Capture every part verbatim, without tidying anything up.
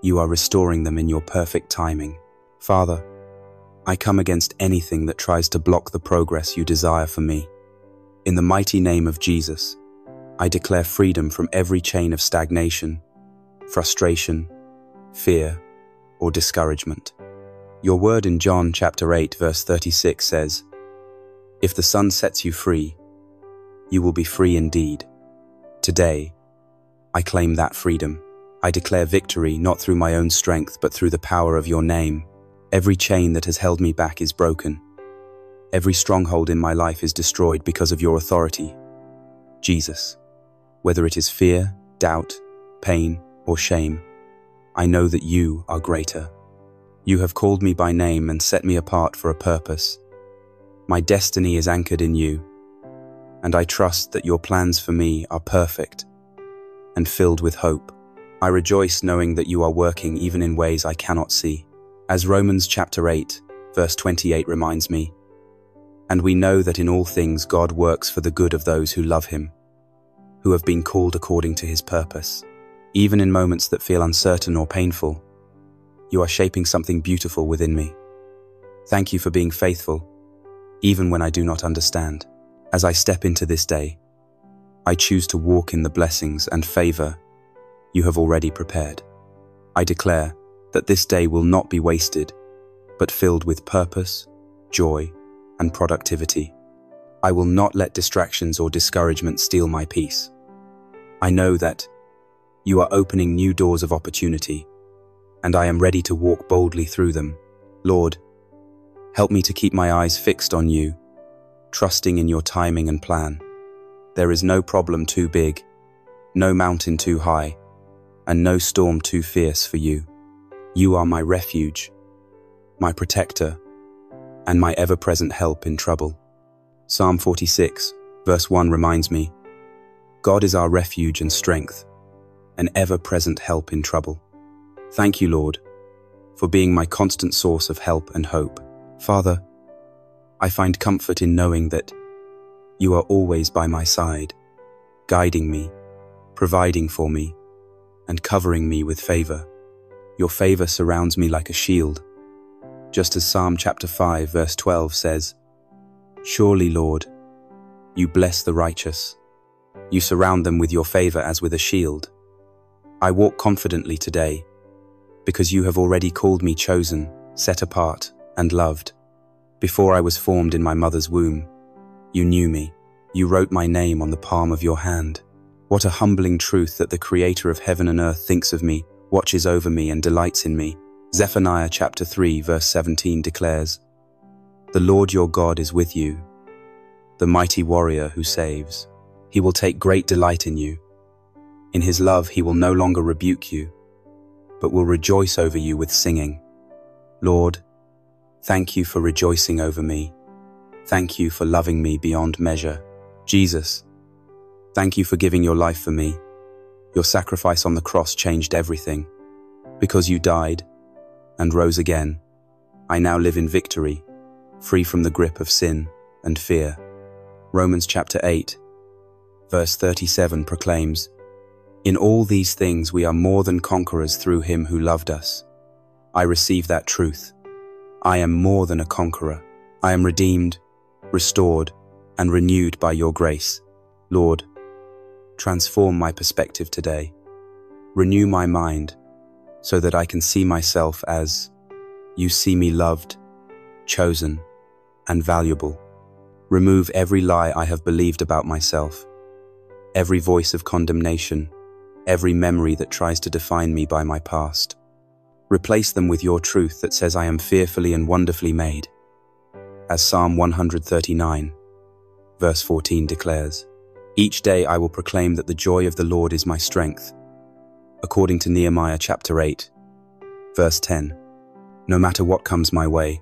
You are restoring them in your perfect timing. Father, I come against anything that tries to block the progress you desire for me. In the mighty name of Jesus, I declare freedom from every chain of stagnation, frustration, fear, or discouragement. Your word in John chapter eight verse thirty-six says, "If the Son sets you free, you will be free indeed." Today, I claim that freedom. I declare victory not through my own strength but through the power of your name. Every chain that has held me back is broken. Every stronghold in my life is destroyed because of your authority. Jesus, whether it is fear, doubt, pain, or shame, I know that you are greater. You have called me by name and set me apart for a purpose. My destiny is anchored in you, and I trust that your plans for me are perfect and filled with hope. I rejoice knowing that you are working even in ways I cannot see. As Romans chapter eight, verse twenty-eight reminds me, "And we know that in all things God works for the good of those who love him, who have been called according to his purpose." Even in moments that feel uncertain or painful, you are shaping something beautiful within me. Thank you for being faithful, even when I do not understand. As I step into this day, I choose to walk in the blessings and favor you have already prepared. I declare that this day will not be wasted, but filled with purpose, joy, and productivity. I will not let distractions or discouragement steal my peace. I know that you are opening new doors of opportunity, and I am ready to walk boldly through them. Lord, help me to keep my eyes fixed on you, trusting in your timing and plan. There is no problem too big, no mountain too high, and no storm too fierce for you. You are my refuge, my protector, and my ever-present help in trouble. Psalm forty-six, verse one reminds me, God is our refuge and strength, an ever-present help in trouble. Thank you, Lord, for being my constant source of help and hope. Father, I find comfort in knowing that you are always by my side, guiding me, providing for me, and covering me with favor. Your favor surrounds me like a shield, just as Psalm chapter five, verse twelve says, "Surely, Lord, you bless the righteous. You surround them with your favor as with a shield." I walk confidently today, because you have already called me chosen, set apart, and loved. Before I was formed in my mother's womb, you knew me. You wrote my name on the palm of your hand. What a humbling truth that the Creator of heaven and earth thinks of me, watches over me, and delights in me. Zephaniah chapter three, verse seventeen declares, "The Lord your God is with you, the mighty warrior who saves. He will take great delight in you. In his love he will no longer rebuke you, but will rejoice over you with singing." Lord, thank you for rejoicing over me. Thank you for loving me beyond measure. Jesus, thank you for giving your life for me. Your sacrifice on the cross changed everything. Because you died and rose again, I now live in victory, free from the grip of sin and fear. Romans chapter eight, verse thirty-seven proclaims, "In all these things we are more than conquerors through him who loved us." I receive that truth. I am more than a conqueror. I am redeemed, restored, and renewed by your grace. Lord, transform my perspective today. Renew my mind so that I can see myself as you see me, loved, chosen, and valuable. Remove every lie I have believed about myself, every voice of condemnation, every memory that tries to define me by my past. Replace them with your truth that says I am fearfully and wonderfully made. As Psalm one thirty-nine, verse fourteen declares, "Each day I will proclaim that the joy of the Lord is my strength." According to Nehemiah chapter eight, verse ten, no matter what comes my way,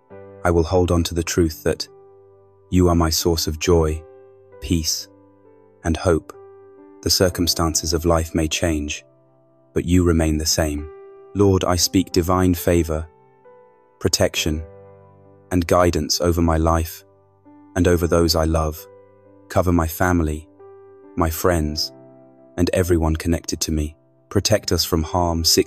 I will hold on to the truth that you are my source of joy, peace, and hope. The circumstances of life may change, but you remain the same. Lord, I speak divine favor, protection, and guidance over my life and over those I love. Cover my family, my friends, and everyone connected to me. Protect us from harm, sickness,